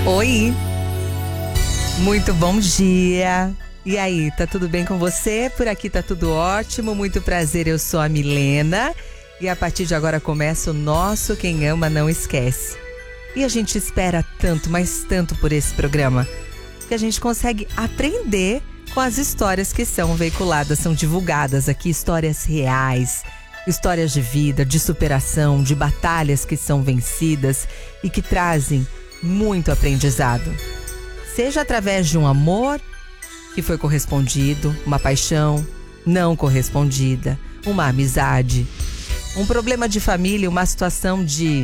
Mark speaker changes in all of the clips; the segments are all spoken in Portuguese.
Speaker 1: Oi, muito bom dia. E aí, tá tudo bem com você? Por aqui tá tudo ótimo, muito prazer, eu sou a Milena. E a partir de agora começa o nosso Quem Ama Não Esquece. E a gente espera tanto, mas tanto por esse programa, que a gente consegue aprender com as histórias que são veiculadas, são divulgadas aqui, histórias reais, histórias de vida, de superação, de batalhas que são vencidas e que trazem muito aprendizado. Seja através de um amor que foi correspondido, uma paixão não correspondida, uma amizade, um problema de família, uma situação de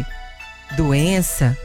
Speaker 1: doença,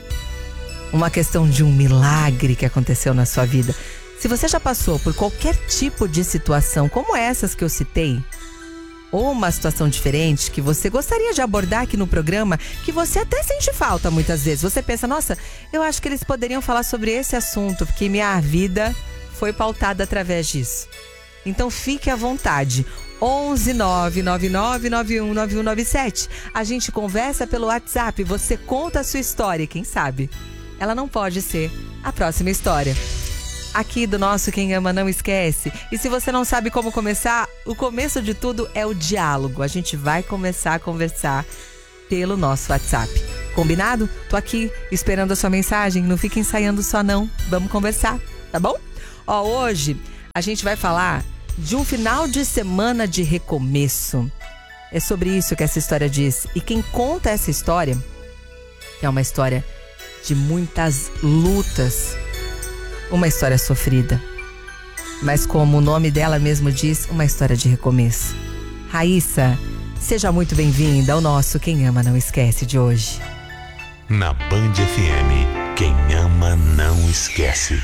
Speaker 1: uma questão de um milagre que aconteceu na sua vida. Se você já passou por qualquer tipo de situação como essas que eu citei, ou uma situação diferente que você gostaria de abordar aqui no programa, que você até sente falta muitas vezes. Você pensa, nossa, eu acho que eles poderiam falar sobre esse assunto, porque minha vida foi pautada através disso. Então fique à vontade. 11 999 919197. A gente conversa pelo WhatsApp, você conta a sua história, quem sabe ela não pode ser a próxima história aqui do nosso Quem Ama Não Esquece. E se você não sabe como começar, o começo de tudo é o diálogo. A gente vai começar a conversar pelo nosso WhatsApp. Combinado? Tô aqui esperando a sua mensagem. Não fica ensaiando só não. Vamos conversar, tá bom? Ó, hoje a gente vai falar de um final de semana de recomeço. É sobre isso que essa história diz. E quem conta essa história, que é uma história de muitas lutas, uma história sofrida, mas como o nome dela mesmo diz, uma história de recomeço. Raíssa, seja muito bem-vinda ao nosso Quem Ama Não Esquece de hoje.
Speaker 2: Na Band FM, quem ama não esquece.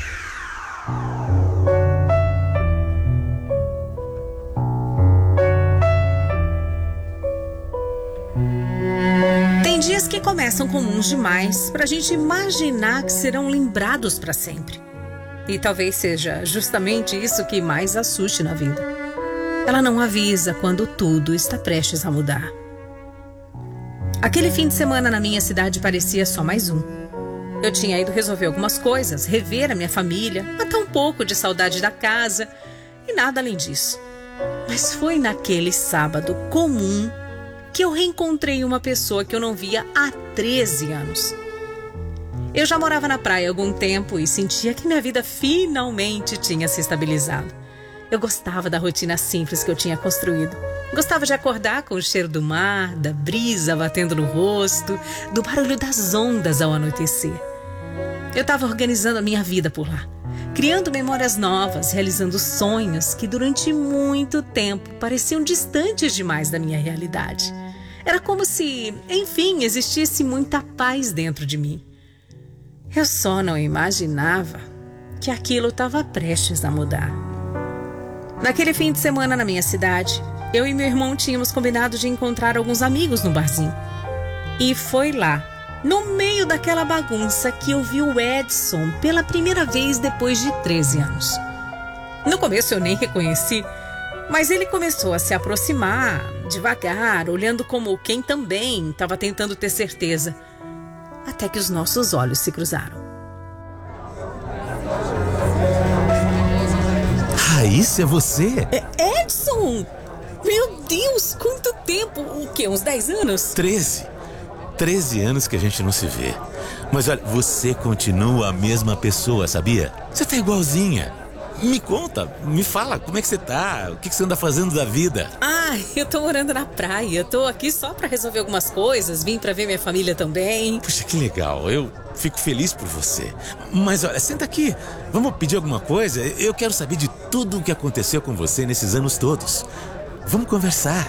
Speaker 3: Tem dias que começam comuns demais pra gente imaginar que serão lembrados pra sempre. E talvez seja justamente isso que mais assuste na vida. Ela não avisa quando tudo está prestes a mudar. Aquele fim de semana na minha cidade parecia só mais um. Eu tinha ido resolver algumas coisas, rever a minha família, matar um pouco de saudade da casa e nada além disso. Mas foi naquele sábado comum que eu reencontrei uma pessoa que eu não via há 13 anos. Eu já morava na praia há algum tempo e sentia que minha vida finalmente tinha se estabilizado. Eu gostava da rotina simples que eu tinha construído. Gostava de acordar com o cheiro do mar, da brisa batendo no rosto, do barulho das ondas ao anoitecer. Eu estava organizando a minha vida por lá, criando memórias novas, realizando sonhos que durante muito tempo pareciam distantes demais da minha realidade. Era como se, enfim, existisse muita paz dentro de mim. Eu só não imaginava que aquilo estava prestes a mudar. Naquele fim de semana na minha cidade, eu e meu irmão tínhamos combinado de encontrar alguns amigos no barzinho. E foi lá, no meio daquela bagunça, que eu vi o Edson pela primeira vez depois de 13 anos. No começo eu nem reconheci, mas ele começou a se aproximar, devagar, olhando como quem também estava tentando ter certeza. Até que os nossos olhos se cruzaram.
Speaker 2: Raíssa, é você?
Speaker 3: Edson! Meu Deus, quanto tempo! O quê, uns 10 anos?
Speaker 2: 13 anos que a gente não se vê. Mas olha, você continua a mesma pessoa, sabia? Você tá igualzinha. Me conta, me fala, como é que você tá? O que você anda fazendo da vida?
Speaker 3: Eu tô morando na praia. Tô aqui só pra resolver algumas coisas. Vim pra ver minha família também.
Speaker 2: Puxa, que legal. Eu fico feliz por você. Mas olha, senta aqui. Vamos pedir alguma coisa? Eu quero saber de tudo o que aconteceu com você nesses anos todos. Vamos conversar.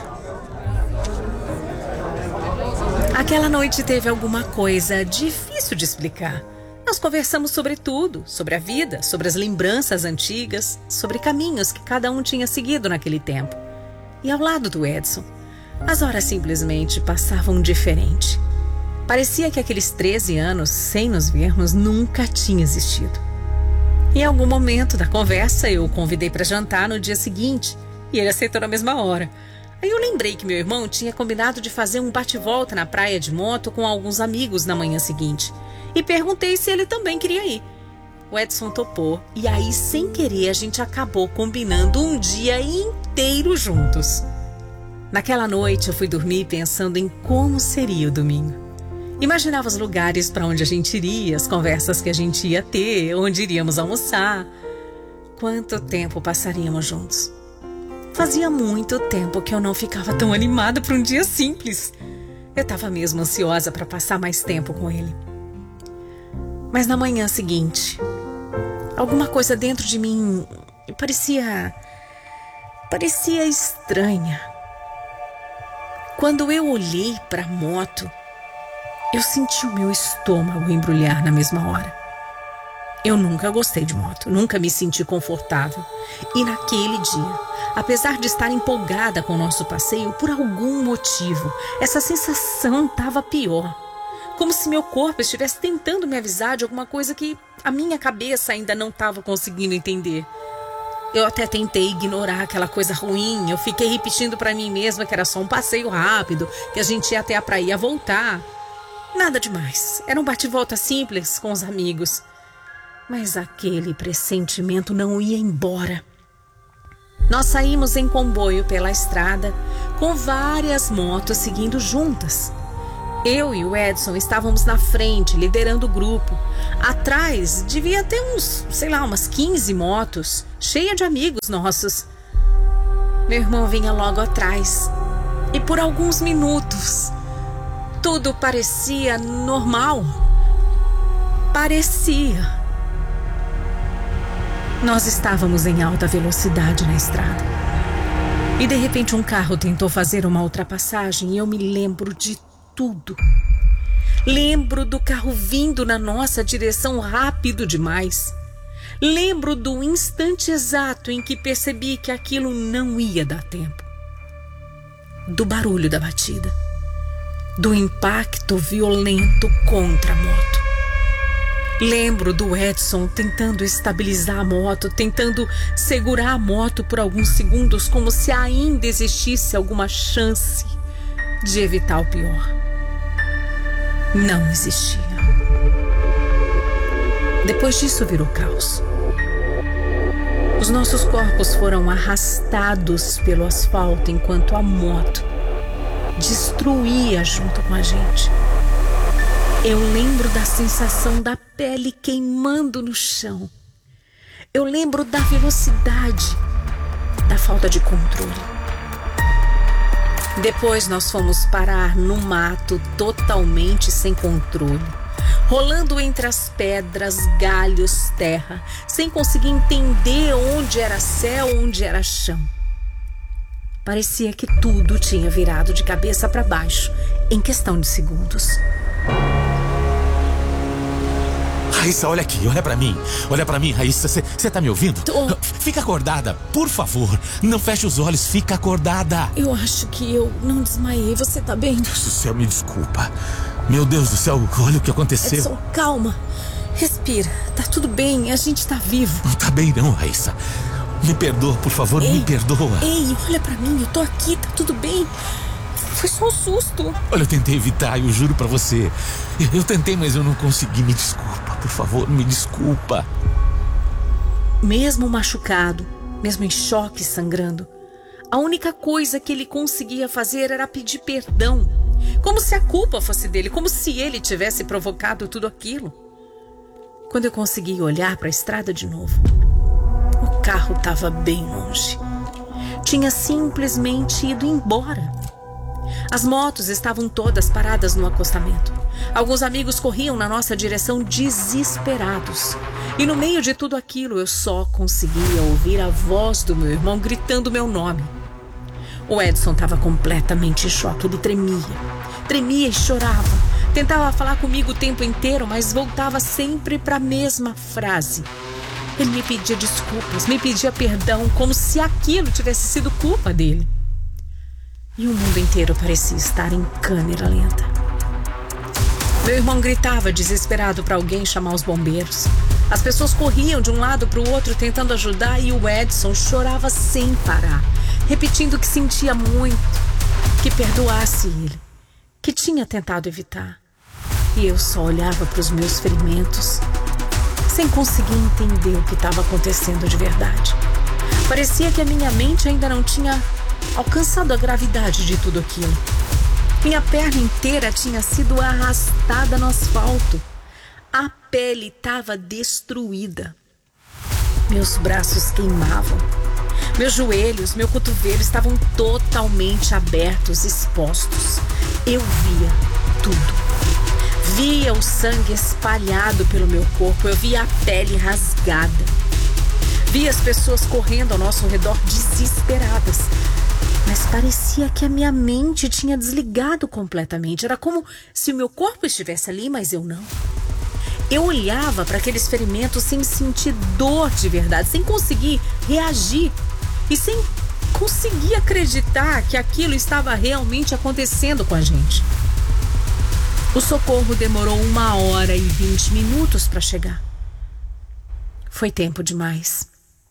Speaker 3: Aquela noite teve alguma coisa difícil de explicar. Nós conversamos sobre tudo, sobre a vida, sobre as lembranças antigas, sobre caminhos que cada um tinha seguido naquele tempo. E ao lado do Edson, as horas simplesmente passavam diferente. Parecia que aqueles 13 anos, sem nos vermos, nunca tinham existido. Em algum momento da conversa, eu o convidei para jantar no dia seguinte, e ele aceitou na mesma hora. Aí eu lembrei que meu irmão tinha combinado de fazer um bate-volta na praia de moto com alguns amigos na manhã seguinte. e perguntei se ele também queria ir. O Edson topou e aí, sem querer, a gente acabou combinando um dia inteiro juntos. Naquela noite eu fui dormir pensando em como seria o domingo. Imaginava os lugares para onde a gente iria, as conversas que a gente ia ter, onde iríamos almoçar. Quanto tempo passaríamos juntos. Fazia muito tempo que eu não ficava tão animada para um dia simples. Eu estava mesmo ansiosa para passar mais tempo com ele. Mas na manhã seguinte, alguma coisa dentro de mim parecia estranha. Quando eu olhei para a moto, eu senti o meu estômago embrulhar na mesma hora. Eu nunca gostei de moto, nunca me senti confortável. E naquele dia, apesar de estar empolgada com o nosso passeio, por algum motivo, essa sensação estava pior. Como se meu corpo estivesse tentando me avisar de alguma coisa que a minha cabeça ainda não estava conseguindo entender. Eu até tentei ignorar aquela coisa ruim. Eu fiquei repetindo para mim mesma que era só um passeio rápido, que a gente ia até a praia voltar. Nada demais. Era um bate-volta simples com os amigos. Mas aquele pressentimento não ia embora. Nós saímos em comboio pela estrada, com várias motos seguindo juntas. Eu e o Edson estávamos na frente, liderando o grupo. Atrás devia ter umas 15 motos, cheia de amigos nossos. Meu irmão vinha logo atrás. E por alguns minutos, tudo parecia normal. Parecia. Nós estávamos em alta velocidade na estrada. E de repente um carro tentou fazer uma ultrapassagem e eu me lembro de tudo. Lembro do carro vindo na nossa direção rápido demais. Lembro do instante exato em que percebi que aquilo não ia dar tempo. Do barulho da batida. Do impacto violento contra a moto. Lembro do Edson tentando estabilizar a moto, tentando segurar a moto por alguns segundos, como se ainda existisse alguma chance de evitar o pior. Não existia. Depois disso virou caos. Os nossos corpos foram arrastados pelo asfalto enquanto a moto destruía junto com a gente. Eu lembro da sensação da pele queimando no chão. Eu lembro da velocidade, da falta de controle. Depois nós fomos parar no mato totalmente sem controle, rolando entre as pedras, galhos, terra, sem conseguir entender onde era céu, onde era chão. Parecia que tudo tinha virado de cabeça para baixo em questão de segundos.
Speaker 2: Raíssa, olha aqui, olha pra mim. Olha pra mim, Raíssa, você tá me ouvindo?
Speaker 3: Tô.
Speaker 2: Fica acordada, por favor. Não feche os olhos, fica acordada.
Speaker 3: Eu acho que eu não desmaiei. Você tá bem?
Speaker 2: Deus do céu, me desculpa. Meu Deus do céu, olha o que aconteceu.
Speaker 3: Edson, calma. Respira. Tá tudo bem, a gente tá vivo.
Speaker 2: Não tá bem não, Raíssa. Me perdoa, por favor, me perdoa.
Speaker 3: Ei, olha pra mim, eu tô aqui, tá tudo bem. Foi só um susto.
Speaker 2: Olha, eu tentei evitar, eu juro pra você. Eu tentei, mas eu não consegui. Me desculpa, por favor, me desculpa.
Speaker 3: Mesmo machucado, mesmo em choque, sangrando, a única coisa que ele conseguia fazer era pedir perdão. Como se a culpa fosse dele, como se ele tivesse provocado tudo aquilo. Quando eu consegui olhar para a estrada de novo, o carro estava bem longe. Tinha simplesmente ido embora. As motos estavam todas paradas no acostamento. Alguns amigos corriam na nossa direção desesperados. E no meio de tudo aquilo, eu só conseguia ouvir a voz do meu irmão gritando meu nome. O Edson estava completamente em choque. Ele tremia e chorava. Tentava falar comigo o tempo inteiro, mas voltava sempre para a mesma frase. Ele me pedia desculpas, me pedia perdão, como se aquilo tivesse sido culpa dele. E o mundo inteiro parecia estar em câmera lenta. Meu irmão gritava desesperado para alguém chamar os bombeiros. As pessoas corriam de um lado para o outro tentando ajudar e o Edson chorava sem parar, repetindo que sentia muito, que perdoasse ele, que tinha tentado evitar. E eu só olhava para os meus ferimentos, sem conseguir entender o que estava acontecendo de verdade. Parecia que a minha mente ainda não tinha alcançado a gravidade de tudo aquilo. Minha perna inteira tinha sido arrastada no asfalto. A pele estava destruída. Meus braços queimavam. Meus joelhos, meu cotovelo estavam totalmente abertos, expostos. Eu via tudo. Via o sangue espalhado pelo meu corpo. Eu via a pele rasgada. Via as pessoas correndo ao nosso redor desesperadas. Mas parecia que a minha mente tinha desligado completamente. Era como se o meu corpo estivesse ali, mas eu não. Eu olhava para aqueles ferimentos sem sentir dor de verdade, sem conseguir reagir e sem conseguir acreditar que aquilo estava realmente acontecendo com a gente. O socorro demorou 1h20 para chegar. Foi tempo demais.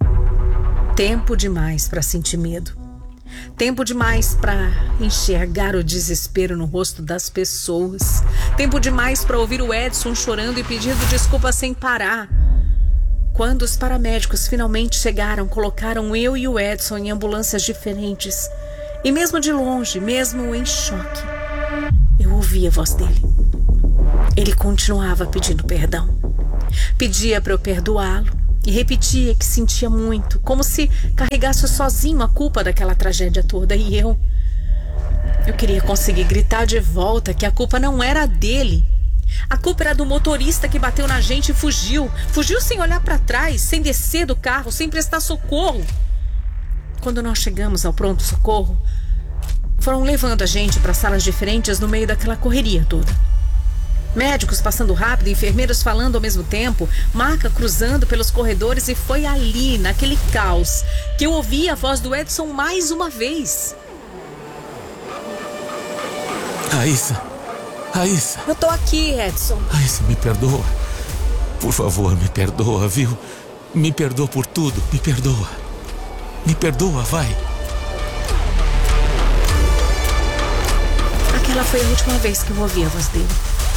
Speaker 3: Tempo demais para sentir medo. Tempo demais para enxergar o desespero no rosto das pessoas. Tempo demais para ouvir o Edson chorando e pedindo desculpa sem parar. Quando os paramédicos finalmente chegaram, colocaram eu e o Edson em ambulâncias diferentes. E mesmo de longe, mesmo em choque, eu ouvi a voz dele. Ele continuava pedindo perdão. Pedia para eu perdoá-lo e repetia que sentia muito, como se carregasse sozinho a culpa daquela tragédia toda. E eu queria conseguir gritar de volta que a culpa não era dele. A culpa era do motorista que bateu na gente e fugiu. Fugiu sem olhar para trás, sem descer do carro, sem prestar socorro. Quando nós chegamos ao pronto-socorro, foram levando a gente para salas diferentes no meio daquela correria toda. Médicos passando rápido, enfermeiros falando ao mesmo tempo, maca cruzando pelos corredores, e foi ali, naquele caos, que eu ouvi a voz do Edson mais uma vez.
Speaker 2: Raíssa.
Speaker 3: Eu tô aqui, Edson.
Speaker 2: Raíssa, me perdoa. Por favor, me perdoa, viu? Me perdoa por tudo, me perdoa. Me perdoa, vai.
Speaker 3: Aquela foi a última vez que eu ouvi a voz dele.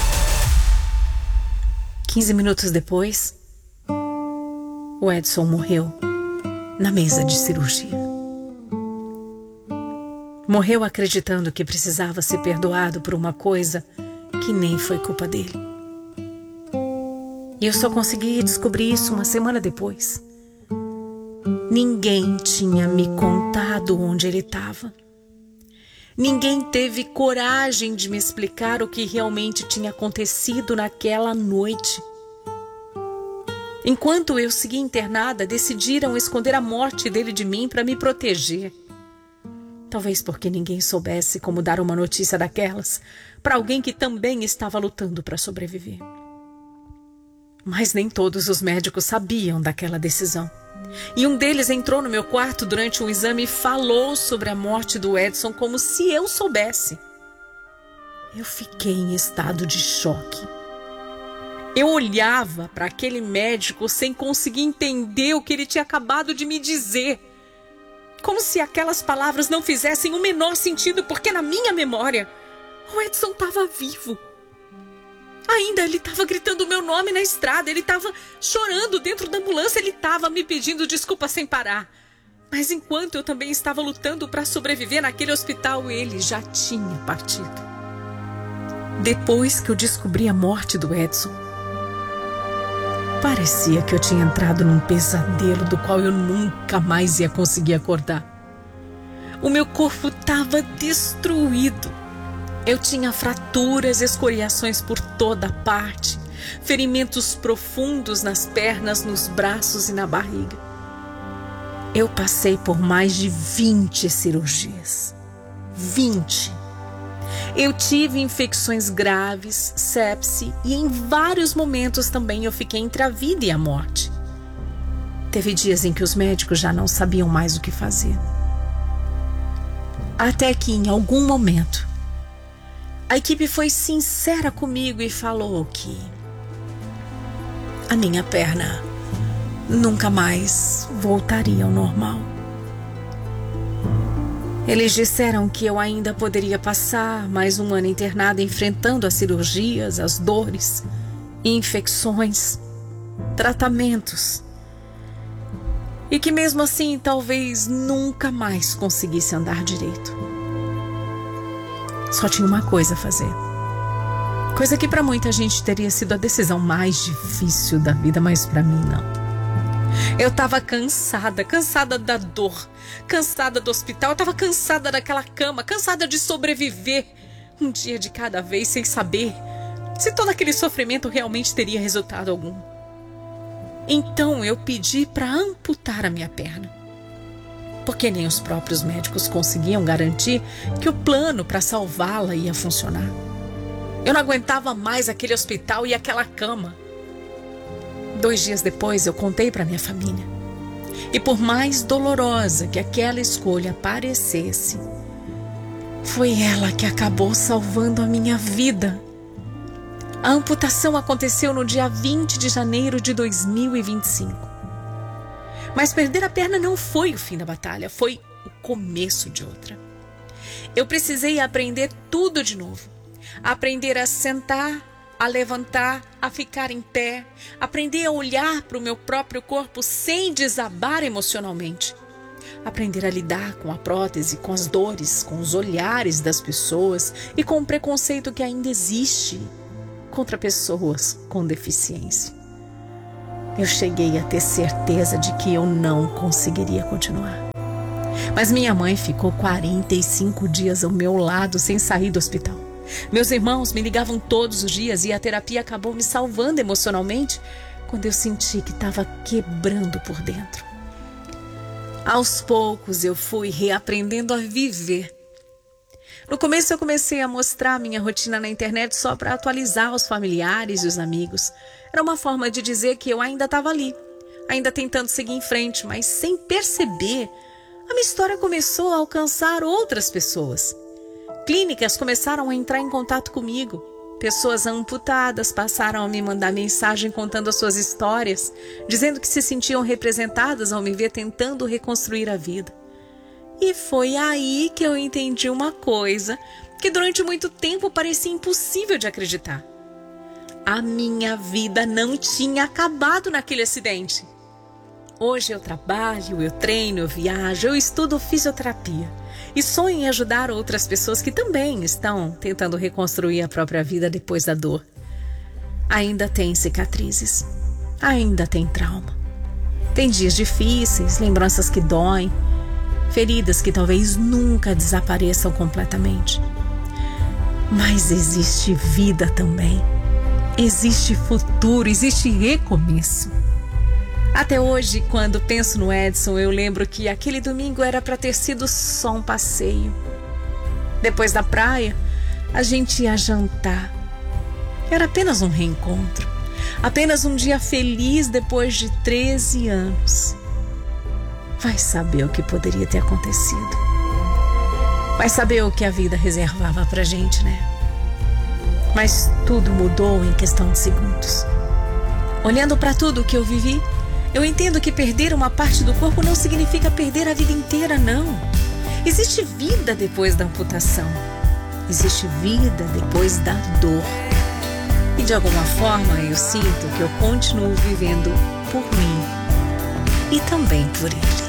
Speaker 3: 15 minutos depois, o Edson morreu na mesa de cirurgia. Morreu acreditando que precisava ser perdoado por uma coisa que nem foi culpa dele. E eu só consegui descobrir isso uma semana depois. Ninguém tinha me contado onde ele estava. Ninguém teve coragem de me explicar o que realmente tinha acontecido naquela noite. Enquanto eu seguia internada, decidiram esconder a morte dele de mim para me proteger. Talvez porque ninguém soubesse como dar uma notícia daquelas para alguém que também estava lutando para sobreviver. Mas nem todos os médicos sabiam daquela decisão. E um deles entrou no meu quarto durante um exame e falou sobre a morte do Edson como se eu soubesse. Eu fiquei em estado de choque. Eu olhava para aquele médico sem conseguir entender o que ele tinha acabado de me dizer. Como se aquelas palavras não fizessem o menor sentido, porque na minha memória, o Edson estava vivo. Ainda ele estava gritando o meu nome na estrada, ele estava chorando dentro da ambulância, ele estava me pedindo desculpa sem parar. Mas enquanto eu também estava lutando para sobreviver naquele hospital, ele já tinha partido. Depois que eu descobri a morte do Edson, parecia que eu tinha entrado num pesadelo do qual eu nunca mais ia conseguir acordar. O meu corpo estava destruído. Eu tinha fraturas, escoriações por toda parte, ferimentos profundos nas pernas, nos braços e na barriga. Eu passei por mais de 20 cirurgias. 20. Eu tive infecções graves, sepse, e em vários momentos também eu fiquei entre a vida e a morte. Teve dias em que os médicos já não sabiam mais o que fazer. Até que em algum momento, a equipe foi sincera comigo e falou que a minha perna nunca mais voltaria ao normal. Eles disseram que eu ainda poderia passar mais um ano internada enfrentando as cirurgias, as dores, infecções, tratamentos. E que mesmo assim talvez nunca mais conseguisse andar direito. Só tinha uma coisa a fazer. Coisa que para muita gente teria sido a decisão mais difícil da vida, mas para mim não. Eu estava cansada da dor, cansada do hospital, eu estava cansada daquela cama, cansada de sobreviver um dia de cada vez sem saber se todo aquele sofrimento realmente teria resultado algum. Então eu pedi para amputar a minha perna, porque nem os próprios médicos conseguiam garantir que o plano para salvá-la ia funcionar. Eu não aguentava mais aquele hospital e aquela cama. 2 dias depois eu contei para minha família. E por mais dolorosa que aquela escolha parecesse, foi ela que acabou salvando a minha vida. A amputação aconteceu no dia 20 de janeiro de 2025. Mas perder a perna não foi o fim da batalha, foi o começo de outra. Eu precisei aprender tudo de novo. Aprender a sentar, a levantar, a ficar em pé, aprender a olhar para o meu próprio corpo sem desabar emocionalmente. Aprender a lidar com a prótese, com as dores, com os olhares das pessoas e com o preconceito que ainda existe contra pessoas com deficiência. Eu cheguei a ter certeza de que eu não conseguiria continuar. Mas minha mãe ficou 45 dias ao meu lado sem sair do hospital. Meus irmãos me ligavam todos os dias e a terapia acabou me salvando emocionalmente quando eu senti que estava quebrando por dentro. Aos poucos eu fui reaprendendo a viver. No começo eu comecei a mostrar minha rotina na internet só para atualizar os familiares e os amigos. Era uma forma de dizer que eu ainda estava ali, ainda tentando seguir em frente, mas sem perceber, a minha história começou a alcançar outras pessoas. Clínicas começaram a entrar em contato comigo. Pessoas amputadas passaram a me mandar mensagem contando as suas histórias, dizendo que se sentiam representadas ao me ver tentando reconstruir a vida. E foi aí que eu entendi uma coisa que durante muito tempo parecia impossível de acreditar. A minha vida não tinha acabado naquele acidente. Hoje eu trabalho, eu treino, eu viajo, eu estudo fisioterapia e sonho em ajudar outras pessoas que também estão tentando reconstruir a própria vida depois da dor. Ainda tem cicatrizes, ainda tem trauma. Tem dias difíceis, lembranças que doem, feridas que talvez nunca desapareçam completamente. Mas existe vida também. Existe futuro, existe recomeço. Até hoje, quando penso no Edson, eu lembro que aquele domingo era para ter sido só um passeio. Depois da praia, a gente ia jantar. Era apenas um reencontro. Apenas um dia feliz depois de 13 anos. Vai saber o que poderia ter acontecido. Vai saber o que a vida reservava pra gente, né? Mas tudo mudou em questão de segundos. Olhando para tudo o que eu vivi, eu entendo que perder uma parte do corpo não significa perder a vida inteira, não. Existe vida depois da amputação. Existe vida depois da dor. E de alguma forma eu sinto que eu continuo vivendo por mim e também por ele.